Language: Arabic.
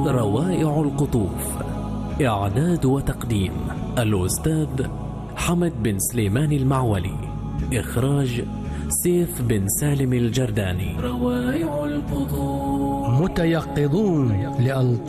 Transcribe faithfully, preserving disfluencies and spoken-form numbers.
روائع القطوف. إعداد وتقديم الأستاذ حمد بن سليمان المعولي. إخراج سيف بن سالم الجرداني. روائع القطوف. متيقظون لأن